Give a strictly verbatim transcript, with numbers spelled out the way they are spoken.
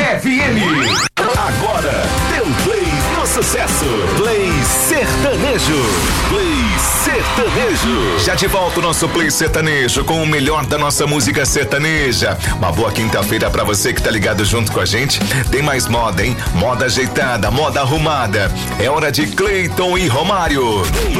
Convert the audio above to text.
F M. Agora, deu play no sucesso. Play Sertanejo. Play Sertanejo. Já de volta o nosso Play Sertanejo com o melhor da nossa música sertaneja. Uma boa quinta-feira pra você que tá ligado junto com a gente. Tem mais moda, hein? Moda ajeitada, moda arrumada. É hora de Cleiton e Romário.